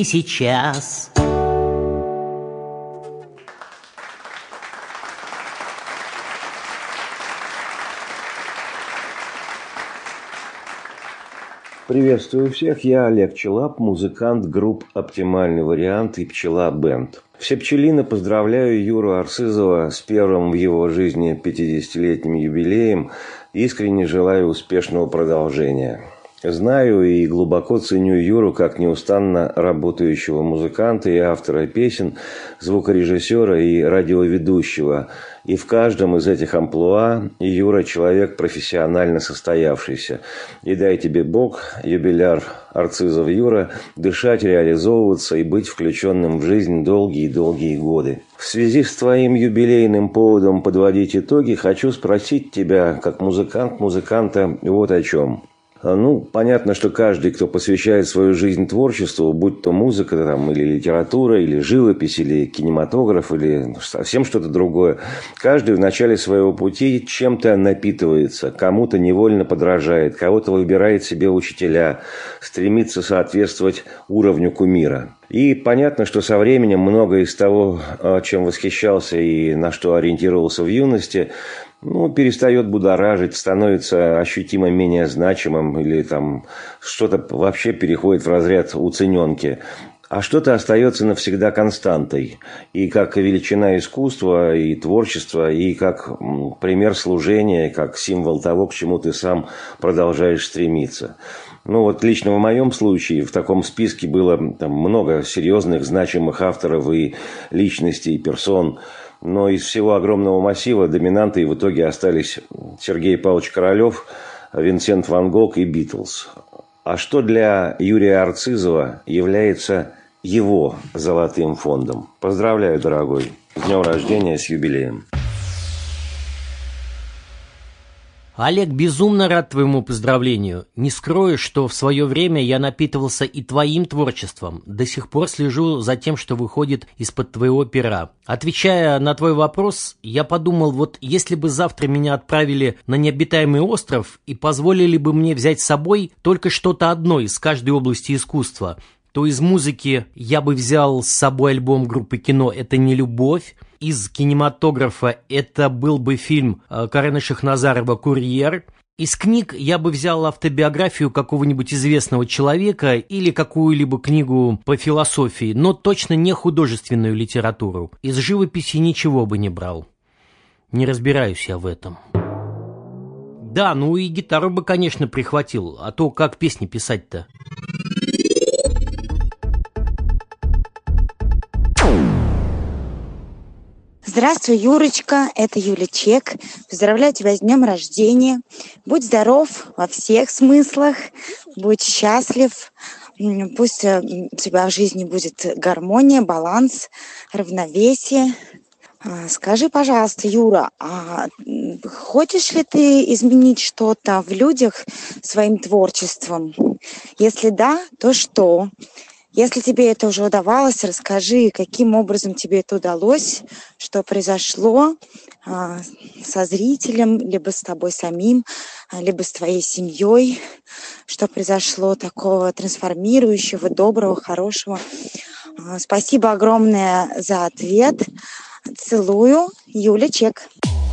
Сейчас. Приветствую всех, я Олег Челап, музыкант групп «Оптимальный вариант» и «Пчела Бэнд». Все пчелины поздравляю Юру Арцизова с первым в его жизни 50-летним юбилеем. Искренне желаю успешного продолжения. Знаю и глубоко ценю Юру как неустанно работающего музыканта и автора песен, звукорежиссера и радиоведущего. И в каждом из этих амплуа Юра человек профессионально состоявшийся. И дай тебе Бог, юбиляр Арцизов Юра, дышать, реализовываться и быть включенным в жизнь долгие-долгие годы. В связи с твоим юбилейным поводом подводить итоги, хочу спросить тебя, как музыканта, вот о чем. Понятно, что каждый, кто посвящает свою жизнь творчеству, будь то музыка, или литература, или живопись, или кинематограф, или совсем что-то другое, каждый в начале своего пути чем-то напитывается, кому-то невольно подражает, кого-то выбирает себе учителя, стремится соответствовать уровню кумира. И понятно, что со временем многое из того, чем восхищался и на что ориентировался в юности, перестает будоражить, становится ощутимо менее значимым или что-то вообще переходит в разряд уцененки. А что-то остается навсегда константой. И как величина искусства и творчества, и как пример служения, как символ того, к чему ты сам продолжаешь стремиться. Лично в моем случае в таком списке было много серьезных, значимых авторов и личностей, и персон. Но из всего огромного массива доминантой в итоге остались Сергей Павлович Королёв, Винсент Ван Гог и Битлз. А что для Юрия Арцизова является его золотым фондом? Поздравляю, дорогой. С днем рождения, с юбилеем. Олег, безумно рад твоему поздравлению. Не скрою, что в свое время я напитывался и твоим творчеством. До сих пор слежу за тем, что выходит из-под твоего пера. Отвечая на твой вопрос, я подумал, если бы завтра меня отправили на необитаемый остров и позволили бы мне взять с собой только что-то одно из каждой области искусства, то из музыки я бы взял с собой альбом группы «Кино. Это не любовь». Из кинематографа это был бы фильм Карена Шахназарова «Курьер». Из книг я бы взял автобиографию какого-нибудь известного человека или какую-либо книгу по философии, но точно не художественную литературу. Из живописи ничего бы не брал. Не разбираюсь я в этом. Да, и гитару бы, конечно, прихватил, а то как песни писать-то? Здравствуй, Юрочка, это Юля Чек. Поздравляю тебя с днем рождения. Будь здоров во всех смыслах, будь счастлив. Пусть у тебя в жизни будет гармония, баланс, равновесие. Скажи, пожалуйста, Юра, а хочешь ли ты изменить что-то в людях своим творчеством? Если да, то что? Если тебе это уже удавалось, расскажи, каким образом тебе это удалось, что произошло со зрителем, либо с тобой самим, либо с твоей семьей, что произошло такого трансформирующего, доброго, хорошего. Спасибо огромное за ответ. Целую. Юля Чек.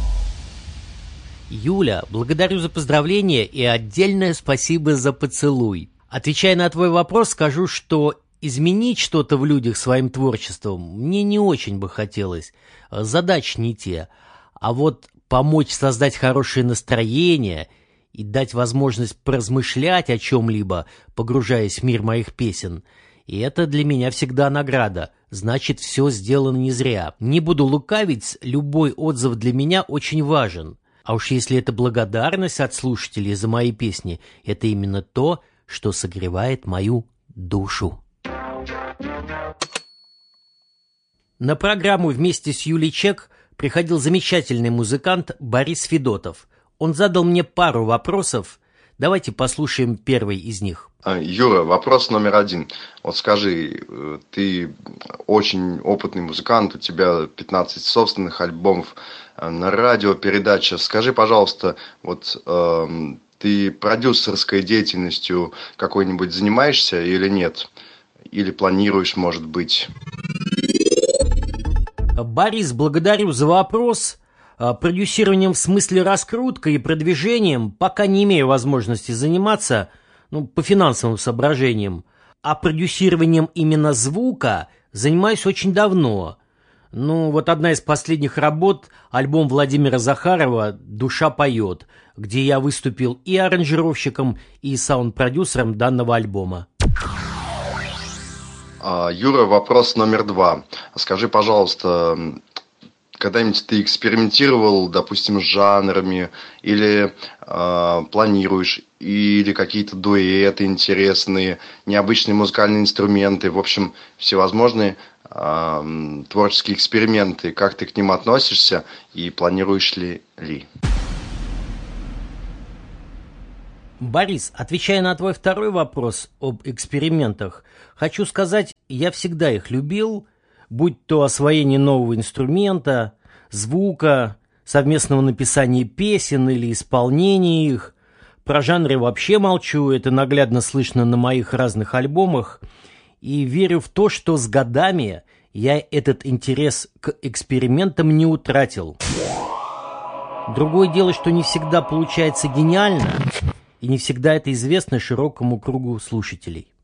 Юля, благодарю за поздравление и отдельное спасибо за поцелуй. Отвечая на твой вопрос, скажу, что изменить что-то в людях своим творчеством мне не очень бы хотелось. Задачи не те. А помочь создать хорошее настроение и дать возможность поразмышлять о чем-либо, погружаясь в мир моих песен, и это для меня всегда награда. Значит, все сделано не зря. Не буду лукавить, любой отзыв для меня очень важен. А уж если это благодарность от слушателей за мои песни, это именно то, что согревает мою душу. На программу вместе с Юлей Чек приходил замечательный музыкант Борис Федотов. Он задал мне пару вопросов. Давайте послушаем первый из них. Юра, вопрос номер один. Скажи, ты очень опытный музыкант, у тебя 15 собственных альбомов, на радио передача. Скажи, пожалуйста, ты продюсерской деятельностью какой-нибудь занимаешься или нет? или планируешь, может быть? Борис, благодарю за вопрос. Продюсированием в смысле раскруткой и продвижением пока не имею возможности заниматься, по финансовым соображениям. А продюсированием именно звука занимаюсь очень давно. Вот одна из последних работ — альбом Владимира Захарова «Душа поет», где я выступил и аранжировщиком, и саунд-продюсером данного альбома. Юра, вопрос номер 2. Скажи, пожалуйста, когда-нибудь ты экспериментировал, допустим, с жанрами, или планируешь, или какие-то дуэты интересные, необычные музыкальные инструменты, в общем, всевозможные творческие эксперименты? Как ты к ним относишься и планируешь ли? Борис, отвечая на твой второй вопрос об экспериментах, хочу сказать, я всегда их любил, будь то освоение нового инструмента, звука, совместного написания песен или исполнения их. Про жанры вообще молчу, это наглядно слышно на моих разных альбомах. И верю в то, что с годами я этот интерес к экспериментам не утратил. Другое дело, что не всегда получается гениально, и не всегда это известно широкому кругу слушателей.